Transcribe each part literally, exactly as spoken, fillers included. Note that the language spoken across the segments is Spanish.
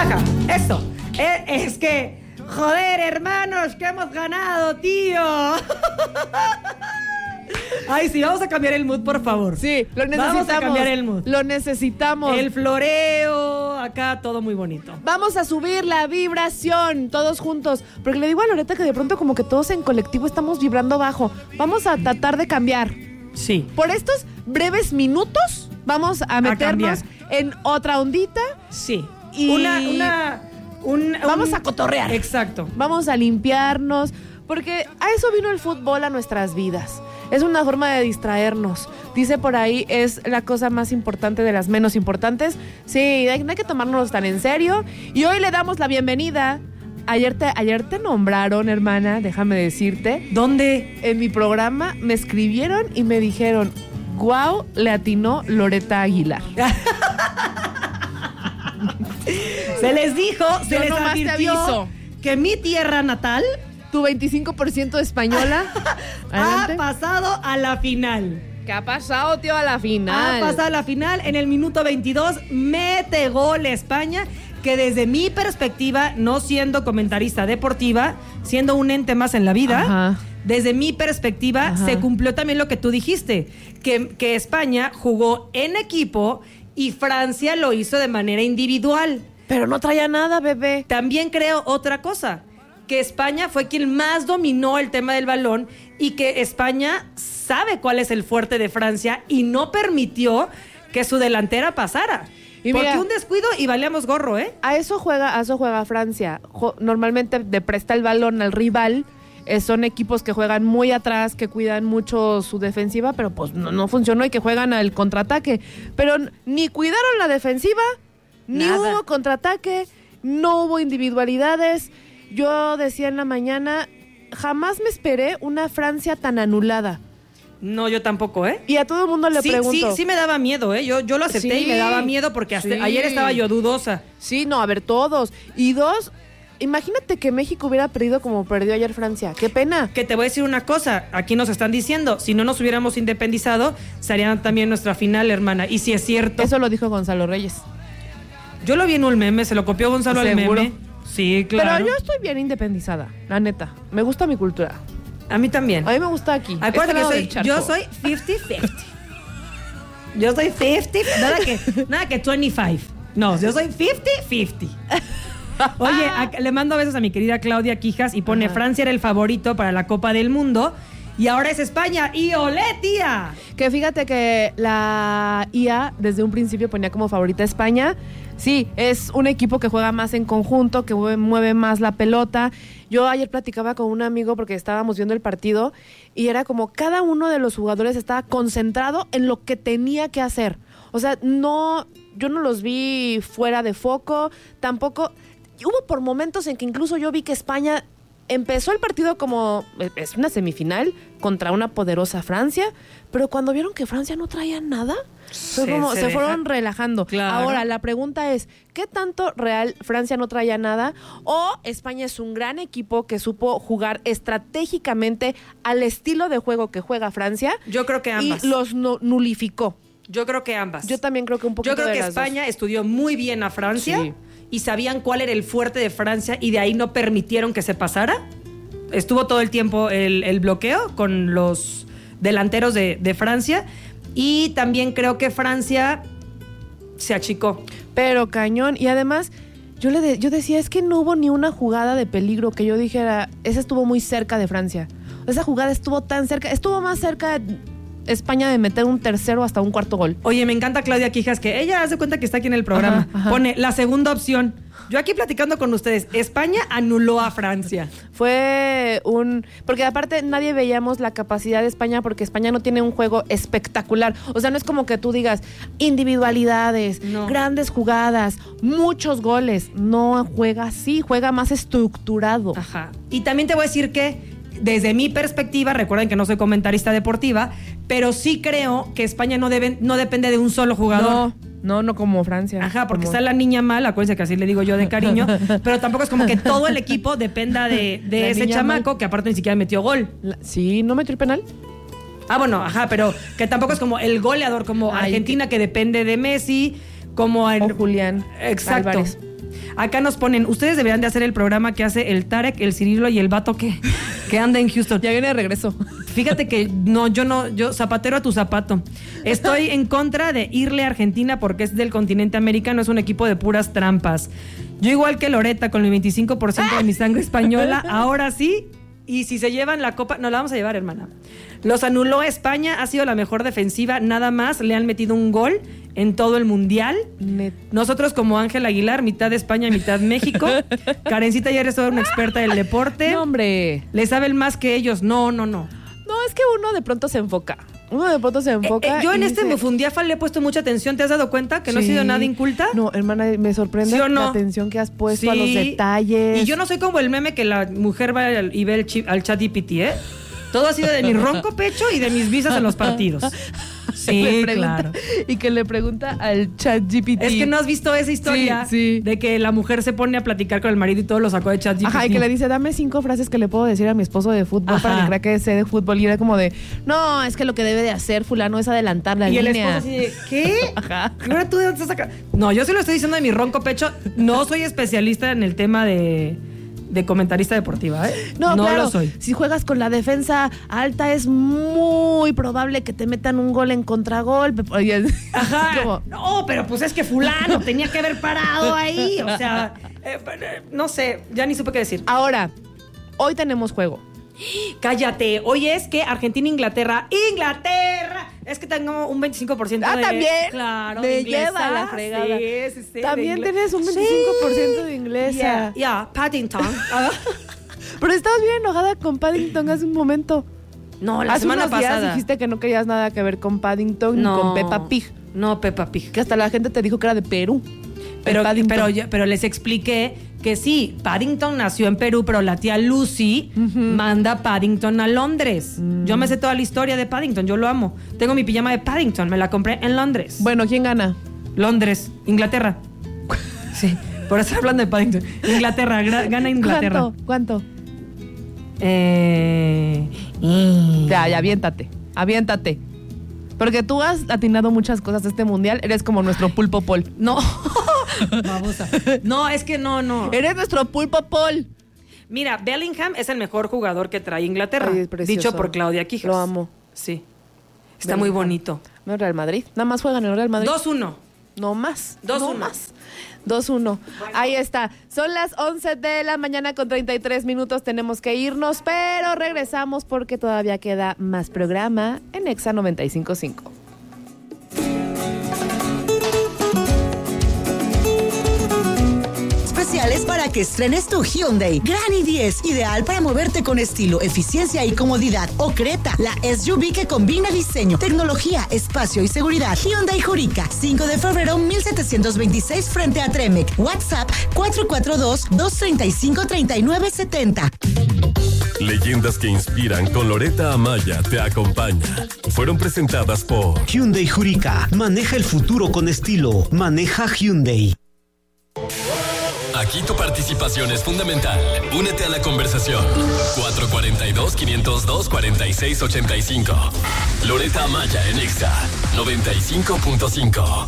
Ajá, eso. Es, es que, joder, hermanos, que hemos ganado, tío. Ay, sí, vamos a cambiar el mood, por favor. Sí, lo necesitamos. Vamos a cambiar el mood. Lo necesitamos. El floreo, acá todo muy bonito. Vamos a subir la vibración, todos juntos. Porque le digo a Loreta que de pronto como que todos en colectivo estamos vibrando bajo. Vamos a tratar de cambiar. Sí. Por estos breves minutos, vamos a meternos a en otra ondita. Sí. Y una, una, un, vamos un... a cotorrear. Exacto. Vamos a limpiarnos. Porque a eso vino el fútbol a nuestras vidas. Es una forma de distraernos. Dice por ahí, es la cosa más importante de las menos importantes. Sí, hay, no hay que tomárnoslos tan en serio. Y hoy le damos la bienvenida. Ayer te, ayer te nombraron, hermana, déjame decirte. ¿Dónde? En mi programa me escribieron y me dijeron, guau, le atinó Loreta Aguilar. Se les dijo, se Yo les nomás te advirtió aviso. que mi tierra natal... Tu veinticinco por ciento española ha pasado a la final. ¿Qué ha pasado, tío, a la final? Ha pasado a la final. En el minuto veintidós mete gol España, que desde mi perspectiva, no siendo comentarista deportiva, siendo un ente más en la vida, Ajá. desde mi perspectiva, Ajá. se cumplió también lo que tú dijiste, que, que España jugó en equipo y Francia lo hizo de manera individual. Pero no traía nada, bebé. También creo otra cosa, que España fue quien más dominó el tema del balón y que España sabe cuál es el fuerte de Francia y no permitió que su delantera pasara. Y porque mira, un descuido y valíamos gorro, ¿eh? A eso juega, a eso juega Francia. Jo- normalmente le presta el balón al rival. Eh, son equipos que juegan muy atrás, que cuidan mucho su defensiva, pero pues no, no funcionó y que juegan al contraataque. Pero ni cuidaron la defensiva, ni Nada. hubo contraataque, no hubo individualidades. Yo decía en la mañana, jamás me esperé una Francia tan anulada. No, yo tampoco, ¿eh? Y a todo el mundo le sí, pregunto. Sí, sí me daba miedo, ¿eh? Yo, yo lo acepté Sí, y me daba miedo porque hasta sí. ayer estaba yo dudosa. Sí, no, a ver, todos. Y dos, imagínate que México hubiera perdido como perdió ayer Francia. ¡Qué pena! Que te voy a decir una cosa, aquí nos están diciendo, si no nos hubiéramos independizado, sería también nuestra final, hermana. Y si es cierto. Eso lo dijo Gonzalo Reyes. Yo lo vi en un meme, se lo copió Gonzalo al ¿Seguro? meme. Sí, claro. Pero yo estoy bien independizada, la neta. Me gusta mi cultura. A mí también. A mí me gusta aquí. Acuérdate este lado que del soy, charco. yo soy cincuenta cincuenta. Yo soy cincuenta, nada que, nada que veinticinco. No, yo soy cincuenta cincuenta. Oye, a- le mando besos a mi querida Claudia Quijas y pone: Ajá. Francia era el favorito para la Copa del Mundo y ahora es España. ¡Y olé, tía! Que fíjate que la I A desde un principio ponía como favorita a España. Sí, es un equipo que juega más en conjunto, que mueve, mueve más la pelota. Yo ayer platicaba con un amigo porque estábamos viendo el partido y era como cada uno de los jugadores estaba concentrado en lo que tenía que hacer. O sea, no, yo no los vi fuera de foco, tampoco. Hubo por momentos en que incluso yo vi que España empezó el partido como, es una semifinal contra una poderosa Francia, pero cuando vieron que Francia no traía nada, fue Se- como, se se, deja- fueron relajando. Claro. Ahora, la pregunta es, ¿qué tanto real Francia no traía nada? ¿O España es un gran equipo que supo jugar estratégicamente al estilo de juego que juega Francia? Yo creo que ambas. Y los no- nulificó. Yo creo que ambas. Yo también creo que un poquito Yo creo de que las España dos. estudió muy bien a Francia Sí. y sabían cuál era el fuerte de Francia y de ahí no permitieron que se pasara. Estuvo todo el tiempo el, el bloqueo con los delanteros de, de Francia y también creo que Francia se achicó. Pero cañón. Y además, yo le de- yo decía, es que no hubo ni una jugada de peligro que yo dijera, esa estuvo muy cerca de Francia. Esa jugada estuvo tan cerca, estuvo más cerca España de meter un tercero hasta un cuarto gol. Oye, me encanta Claudia Quijas, que ella hace cuenta que está aquí en el programa. Ajá, ajá. Pone la segunda opción. Yo aquí platicando con ustedes, España anuló a Francia. Fue un... Porque aparte nadie veíamos la capacidad de España porque España no tiene un juego espectacular. O sea, no es como que tú digas individualidades, No. grandes jugadas, muchos goles. No juega así, juega más estructurado. Ajá. Y también te voy a decir que, desde mi perspectiva, recuerden que no soy comentarista deportiva, pero sí creo que España no, debe, no depende de un solo jugador. No, no, no como Francia. Ajá, porque Como- está la niña mal, acuérdense que así le digo yo de cariño, pero tampoco es como que todo el equipo dependa de, de La ese niña chamaco mal. que aparte ni siquiera metió gol. La- sí, ¿no metió el penal? Ah, bueno, ajá, pero que tampoco es como el goleador, como Ay, Argentina que depende de Messi, como en... O Julián Exacto. Álvarez. Acá nos ponen, ustedes deberían de hacer el programa que hace el Tarek, el Cirilo y el vato que, que anda en Houston. Ya viene de regreso. Fíjate que no, yo no, yo zapatero a tu zapato. Estoy en contra de irle a Argentina porque es del continente americano, es un equipo de puras trampas. Yo igual que Loreta, con el veinticinco por ciento de mi sangre española, ahora sí, y si se llevan la copa, no la vamos a llevar, hermana. Los anuló España, ha sido la mejor defensiva, nada más, le han metido un gol en todo el mundial. Net. Nosotros como Ángel Aguilar, mitad de España, mitad México. Karencita ya eres toda una experta del deporte. No, hombre. Le saben más que ellos, no, no, no. No, es que uno de pronto se enfoca. Uno de pronto se enfoca. Eh, eh, yo en este dice... Mufundiafa le he puesto mucha atención. ¿Te has dado cuenta que no sí. he sido nada inculta? No, hermana, me sorprende ¿Sí no? la atención que has puesto sí. a los detalles. Y yo no soy como el meme que la mujer va y ve el chip, al chat G P T, ¿eh? Todo ha sido de mi ronco pecho y de mis visas en los partidos. Sí, claro. Y que le pregunta al chat G P T. Es que no has visto esa historia sí, sí. de que la mujer se pone a platicar con el marido y todo lo sacó de chat G P T. Ajá, y que le dice, dame cinco frases que le puedo decir a mi esposo de fútbol Ajá. para que crea que sé de fútbol. Y era como de, no, es que lo que debe de hacer fulano es adelantar la y línea. Y el esposo así de, ¿qué? Ajá. Ahora tú de dónde estás acá. No, yo sí lo estoy diciendo de mi ronco pecho. No soy especialista en el tema de... de comentarista deportiva, ¿eh? No, no claro, lo soy. Si juegas con la defensa alta es muy probable que te metan un gol en contragolpe. Ajá. Como... No, pero pues es que fulano tenía que haber parado ahí. O sea, eh, no sé, ya ni supe qué decir. Ahora, hoy tenemos juego. Cállate, hoy es que Argentina-Inglaterra. ¡Inglaterra! Es que tengo un veinticinco por ciento ah, de... también. Claro, me de inglesa. lleva la fregada. Sí, sí, sí. También tienes un veinticinco por ciento sí. de inglesa. Ya, yeah, yeah, Paddington. Pero estabas bien enojada con Paddington hace un momento. No, la hace semana unos días pasada dijiste que no querías nada que ver con Paddington no, ni con Peppa Pig. No, Peppa Pig. Que hasta la gente te dijo que era de Perú. Pero, pero, pero les expliqué que sí, Paddington nació en Perú, pero la tía Lucy uh-huh. manda a Paddington a Londres. Mm. Yo me sé toda la historia de Paddington, yo lo amo. Tengo mi pijama de Paddington, me la compré en Londres. Bueno, ¿quién gana? Londres, Inglaterra. Sí, por estar hablando de Paddington. Inglaterra, gra- gana Inglaterra. ¿Cuánto? ¿Cuánto? Eh... Y... Ya, ya, aviéntate, aviéntate. Porque tú has atinado muchas cosas de este mundial. Eres como nuestro pulpo Paul. No. Babosa. No, es que no, no. Eres nuestro pulpo Paul. Mira, Bellingham es el mejor jugador que trae Inglaterra. Ay, dicho por Claudia Quijas. Lo amo. Sí. Está Bellingham. Muy bonito. ¿No es Real Madrid? Nada más juegan en el Real Madrid. dos uno. No más. dos uno. No más. dos uno. Bueno. Ahí está. Son las once de la mañana con treinta y tres minutos. Tenemos que irnos, pero regresamos porque todavía queda más programa en Exa noventa y cinco punto cinco. Especiales para que estrenes tu Hyundai Grand i diez, ideal para moverte con estilo, eficiencia y comodidad. O Creta, la S U V que combina diseño, tecnología, espacio y seguridad. Hyundai Jurica, cinco de febrero mil setecientos veintiséis frente a Tremec. WhatsApp cuatro cuatro dos, dos tres cinco, tres nueve siete cero. Leyendas que inspiran con Loreta Amaya te acompaña. Fueron presentadas por Hyundai Jurica. Maneja el futuro con estilo. Maneja Hyundai. Aquí tu participación es fundamental. Únete a la conversación. cuatro cuatro dos, cinco cero dos, cuatro seis ocho cinco. Loreta Amaya en Exa noventa y cinco punto cinco.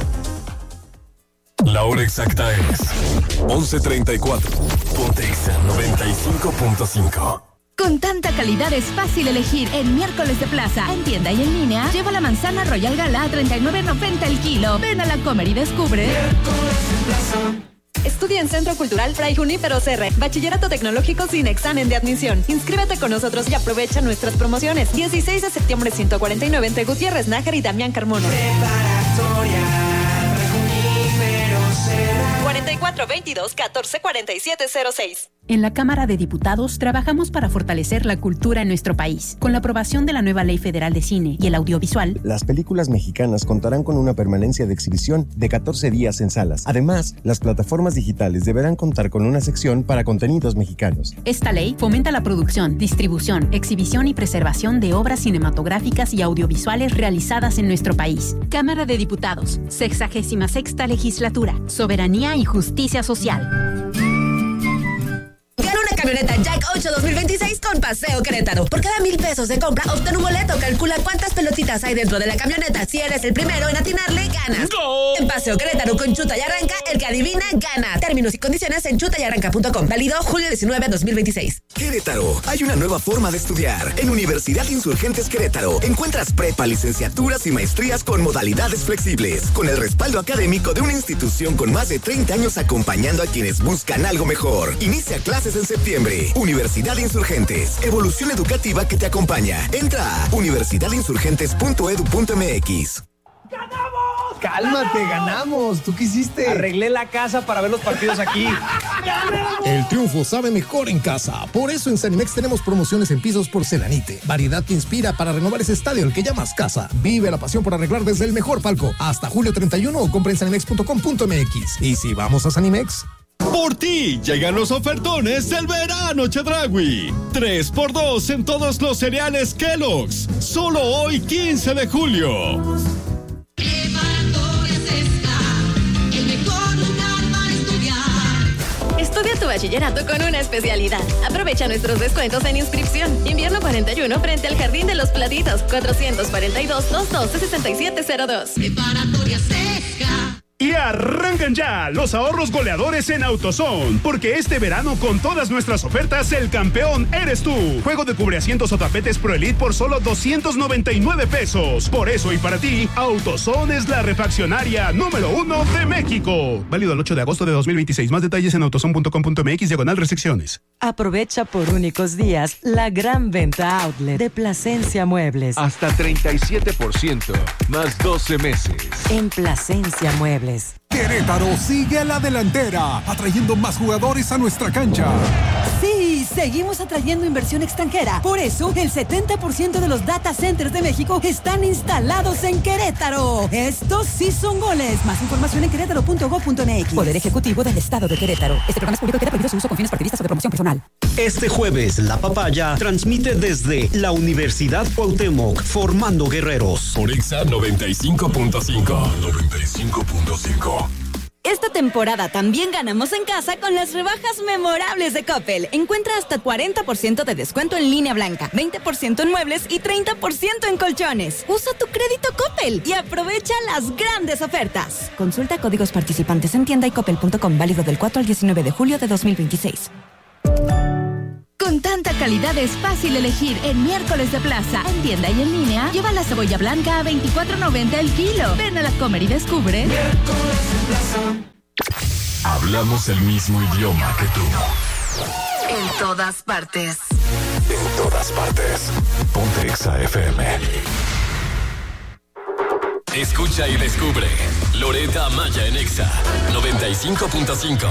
La hora exacta es once treinta y cuatro. Ponte Exa noventa y cinco punto cinco. Con tanta calidad es fácil elegir en Miércoles de Plaza. En tienda y en línea, lleva la manzana Royal Gala a treinta y nueve noventa el kilo. Ven a la Comer y descubre. Miércoles de Plaza. Estudia en Centro Cultural Fray Junípero Serra. Bachillerato Tecnológico sin examen de admisión. Inscríbete con nosotros y aprovecha nuestras promociones. dieciséis de septiembre ciento cuarenta y nueve entre Gutiérrez Nájar y Damián Carmona. Preparatoria Fray Junípero Serra. cuarenta y cuatro veintidós, catorce cuarenta y siete cero seis. En la Cámara de Diputados trabajamos para fortalecer la cultura en nuestro país. Con la aprobación de la nueva Ley Federal de Cine y el audiovisual, las películas mexicanas contarán con una permanencia de exhibición de catorce días en salas. Además, las plataformas digitales deberán contar con una sección para contenidos mexicanos. Esta ley fomenta la producción, distribución, exhibición y preservación de obras cinematográficas y audiovisuales realizadas en nuestro país. Cámara de Diputados, sexagésima sexta legislatura, soberanía y justicia social. camioneta Jack ocho dos mil veintiséis con Paseo Querétaro. Por cada mil pesos de compra, obtén un boleto. Calcula cuántas pelotitas hay dentro de la camioneta. Si eres el primero en atinarle, ganas. ¡Go! En Paseo Querétaro con Chuta y Arranca, el que adivina, gana. Términos y condiciones en chuta y arranca punto com. Válido julio diecinueve, dos mil veintiséis. Querétaro, hay una nueva forma de estudiar. En Universidad Insurgentes Querétaro encuentras prepa, licenciaturas y maestrías con modalidades flexibles, con el respaldo académico de una institución con más de treinta años acompañando a quienes buscan algo mejor. Inicia clases en septiembre. Universidad Insurgentes, evolución educativa que te acompaña. Entra a universidad insurgentes punto edu punto m x. ¡Ganamos! Cálmate, ganamos. ¿Tú qué hiciste? Arreglé la casa para ver los partidos aquí. El triunfo sabe mejor en casa. Por eso en Sanimex tenemos promociones en pisos porcelanite. Variedad que inspira para renovar ese estadio al que llamas casa. Vive la pasión por arreglar desde el mejor palco. Hasta julio treinta y uno o compra en sanimex punto com punto m x. Y si vamos a Sanimex... Por ti llegan los ofertones del verano Chedraui. tres por dos en todos los cereales Kellogg's. Solo hoy quince de julio. Estudia tu bachillerato con una especialidad. Aprovecha nuestros descuentos en inscripción. Invierno cuarenta y uno frente al Jardín de los Platitos. cuatrocientos cuarenta y dos, doscientos doce, sesenta y siete cero dos. Preparatoria Sesca. Y arrancan ya los ahorros goleadores en AutoZone, porque este verano con todas nuestras ofertas el campeón eres tú. Juego de cubreasientos o tapetes Pro Elite por solo doscientos noventa y nueve pesos. Por eso y para ti, AutoZone es la refaccionaria número uno de México. Válido el ocho de agosto de dos mil veintiséis. Más detalles en autozone punto com punto m x diagonal restricciones. Aprovecha por únicos días la gran venta outlet de Plasencia Muebles. Hasta treinta y siete por ciento, más doce meses. En Plasencia Muebles. Querétaro sigue a la delantera, atrayendo más jugadores a nuestra cancha. Sí, seguimos atrayendo inversión extranjera. Por eso, el setenta por ciento de los data centers de México están instalados en Querétaro. Estos sí son goles. Más información en querétaro punto gob punto m x. Poder Ejecutivo del Estado de Querétaro. Este programa es público y queda prohibido su uso con fines partidistas o de promoción personal. Este jueves, La Papaya transmite desde la Universidad Cuauhtémoc, formando guerreros. Por Exa noventa y cinco punto cinco. noventa y cinco punto cinco. Esta temporada también ganamos en casa con las rebajas memorables de Coppel. Encuentra hasta cuarenta por ciento de descuento en línea blanca, veinte por ciento en muebles y treinta por ciento en colchones. Usa tu crédito Coppel y aprovecha las grandes ofertas. Consulta códigos participantes en tienda y coppel punto com, válido del cuatro al diecinueve de julio de dos mil veintiséis. Con tanta calidad es fácil elegir en Miércoles de Plaza. En tienda y en línea, lleva la cebolla blanca a veinticuatro noventa el kilo. Ven a la Comer y descubre. Miércoles de Plaza. Hablamos el mismo idioma que tú. En todas partes. En todas partes. Ponte Exa F M. Escucha y descubre. Loreta Amaya en Exa noventa y cinco punto cinco.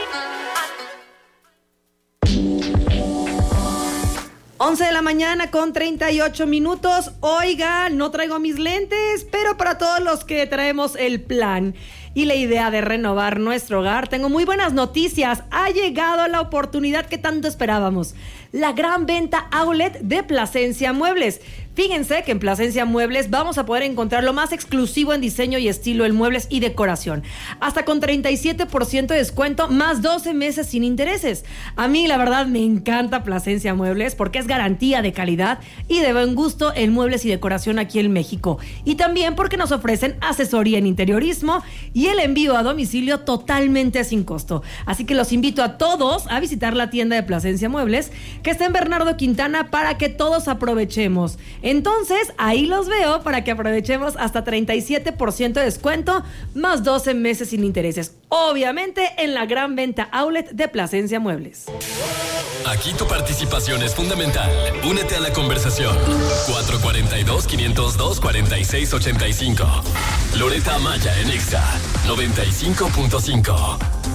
once de la mañana con treinta y ocho minutos. Oigan, no traigo mis lentes, pero para todos los que traemos el plan y la idea de renovar nuestro hogar, tengo muy buenas noticias. Ha llegado la oportunidad que tanto esperábamos. La gran venta outlet de Plasencia Muebles. Fíjense que en Plasencia Muebles vamos a poder encontrar lo más exclusivo en diseño y estilo en muebles y decoración. Hasta con treinta y siete por ciento de descuento, más doce meses sin intereses. A mí, la verdad, me encanta Plasencia Muebles porque es garantía de calidad y de buen gusto en muebles y decoración aquí en México. Y también porque nos ofrecen asesoría en interiorismo y el envío a domicilio totalmente sin costo. Así que los invito a todos a visitar la tienda de Plasencia Muebles, que está en Bernardo Quintana, para que todos aprovechemos. Entonces, ahí los veo para que aprovechemos hasta treinta y siete por ciento de descuento, más doce meses sin intereses. Obviamente en la gran venta outlet de Plasencia Muebles. Aquí tu participación es fundamental. Únete a la conversación. cuatro cuatro dos, cinco cero dos, cuatro seis ocho cinco. Loreta Amaya en Exa noventa y cinco punto cinco.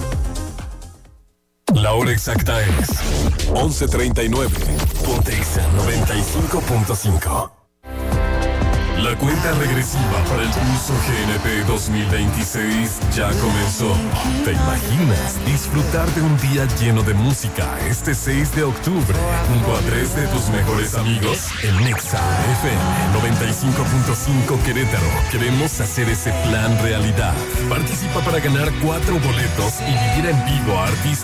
La hora exacta es once treinta y nueve. Ponte Exa noventa y cinco punto cinco. La cuenta regresiva para el curso G N P dos mil veintiséis ya comenzó. ¿Te imaginas disfrutar de un día lleno de música este seis de octubre junto a tres de tus mejores amigos? En Exa F M noventa y cinco punto cinco Querétaro queremos hacer ese plan realidad. Participa para ganar cuatro boletos y vivir en vivo a artistas